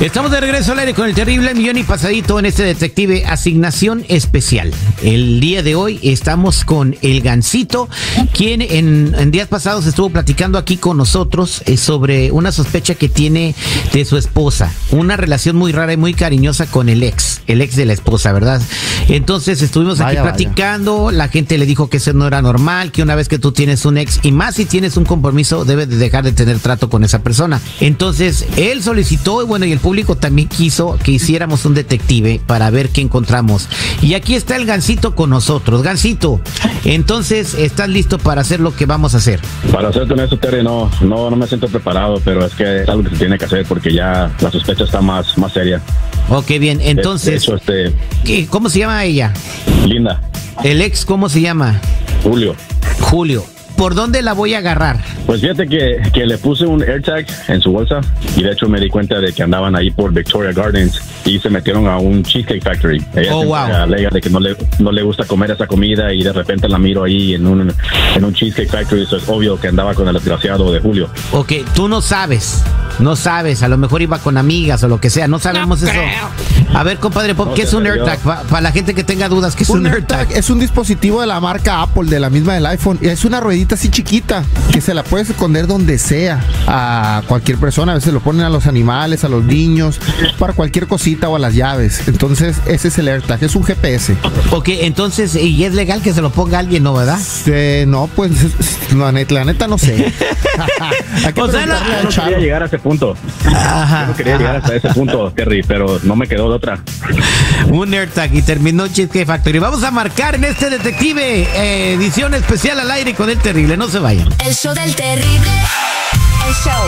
Estamos de regreso al aire con el terrible millón y pasadito en este detective Asignación Especial. El día de hoy estamos con el Gansito, quien en días pasados estuvo platicando aquí con nosotros sobre una sospecha que tiene de su esposa. Una relación muy rara y muy cariñosa con el ex de la esposa, ¿verdad? Entonces estuvimos aquí platicando, la gente le dijo que eso no era normal, que una vez que tú tienes un ex, y más si tienes un compromiso, debes de dejar de tener trato con esa persona. Entonces él solicitó, y bueno, y el público también quiso que hiciéramos un detective para ver qué encontramos. Y aquí está el Gansito con nosotros. Gansito, entonces, ¿estás listo para hacer lo que vamos a hacer? Para serte honesto, Terry, no me siento preparado, pero es que es algo que se tiene que hacer porque ya la sospecha está más seria. Ok, bien, entonces, de hecho, ¿cómo se llama ella? Linda. ¿El ex cómo se llama? Julio. ¿Por dónde la voy a agarrar? Pues fíjate que le puse un AirTag en su bolsa y de hecho me di cuenta de que andaban ahí por Victoria Gardens y se metieron a un Cheesecake Factory. Ella alega de que no le gusta comer esa comida y de repente la miro ahí en un Cheesecake Factory. Eso es obvio que andaba con el desgraciado de Julio. Ok, tú no sabes, a lo mejor iba con amigas o lo que sea, no sabemos eso. A ver, compadre Pop, ¿qué es un AirTag? Para la gente que tenga dudas, ¿qué es un AirTag? Es un dispositivo de la marca Apple, de la misma del iPhone. Es una ruedita así chiquita que se la puedes esconder donde sea a cualquier persona. A veces lo ponen a los animales, a los niños, para cualquier cosita o a las llaves. Entonces ese es el AirTag, es un GPS. Ok, entonces, ¿y es legal que se lo ponga alguien, no, verdad? No, pues la neta no sé. Yo no quería llegar a ese punto. Yo no quería llegar hasta ese punto, Terry, pero no me quedó de otra. Un AirTag y terminó Cheesecake Factory. Vamos a marcar en este detective edición especial al aire con el terrible. No se vayan. El show del terrible. El show.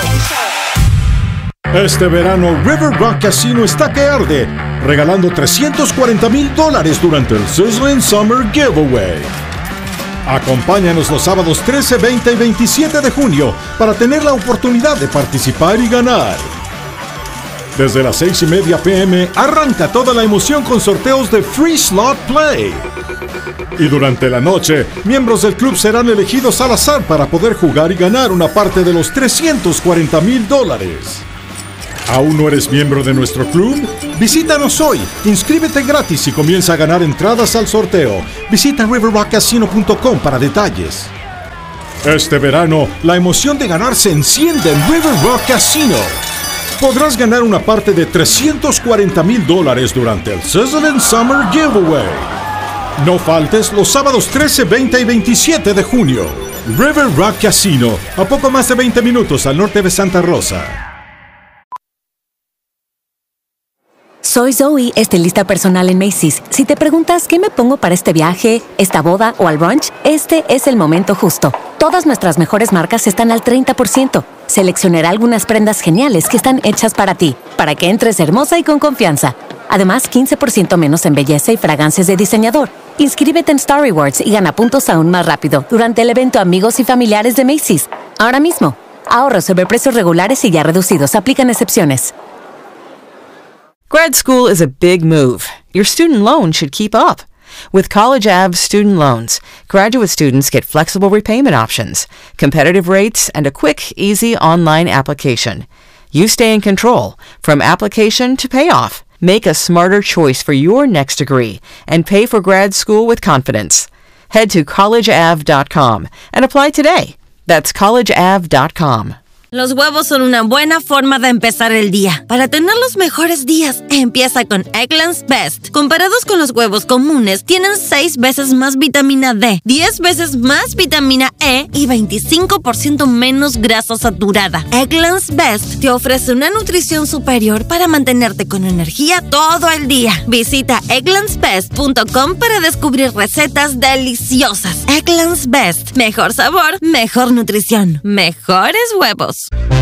Este verano River Rock Casino está que arde, regalando $340,000 durante el Sizzling Summer Giveaway. Acompáñanos los sábados 13, 20 y 27 de junio para tener la oportunidad de participar y ganar. Desde las 6:30 p.m. arranca toda la emoción con sorteos de Free Slot Play. Y durante la noche, miembros del club serán elegidos al azar para poder jugar y ganar una parte de los $340,000. ¿Aún no eres miembro de nuestro club? Visítanos hoy, inscríbete gratis y comienza a ganar entradas al sorteo. Visita riverrockcasino.com para detalles. Este verano, la emoción de ganar se enciende en River Rock Casino. Podrás ganar una parte de $340,000 durante el Sizzling Summer Giveaway. No faltes los sábados 13, 20 y 27 de junio. River Rock Casino, a poco más de 20 minutos al norte de Santa Rosa. Soy Zoe, estilista personal en Macy's. Si te preguntas qué me pongo para este viaje, esta boda o al brunch, este es el momento justo. Todas nuestras mejores marcas están al 30%. Seleccionaré algunas prendas geniales que están hechas para ti, para que entres hermosa y con confianza. Además, 15% menos en belleza y fragancias de diseñador. Inscríbete en Star Rewards y gana puntos aún más rápido durante el evento Amigos y Familiares de Macy's. Ahora mismo, ahorro sobre precios regulares y ya reducidos. Aplican excepciones. Grad school is a big move. Your student loan should keep up. With College Ave student loans, graduate students get flexible repayment options, competitive rates, and a quick, easy online application. You stay in control from application to payoff. Make a smarter choice for your next degree and pay for grad school with confidence. Head to collegeav.com and apply today. That's collegeav.com. Los huevos son una buena forma de empezar el día. Para tener los mejores días, empieza con Eggland's Best. Comparados con los huevos comunes, tienen 6 veces más vitamina D, 10 veces más vitamina E y 25% menos grasa saturada. Eggland's Best te ofrece una nutrición superior para mantenerte con energía todo el día. Visita egglandsbest.com para descubrir recetas deliciosas. Eggland's Best. Mejor sabor, mejor nutrición, mejores huevos.